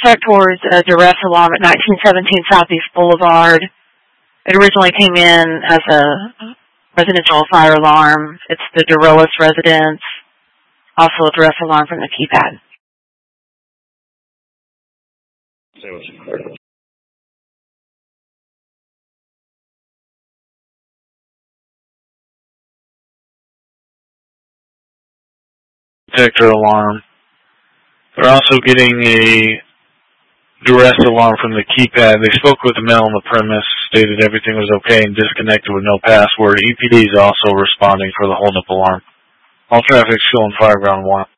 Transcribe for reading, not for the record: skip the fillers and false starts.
check towards a duress alarm at 1917 Southeast Boulevard. It originally came in as a residential fire alarm. It's the Dorellis residence. Also a duress alarm from the keypad. Detector alarm. They're also getting a duress alarm from the keypad. They spoke with the male on the premise, stated everything was okay and disconnected with no password. EPD is also responding for the hold-up alarm. All traffic still in Fireground 1.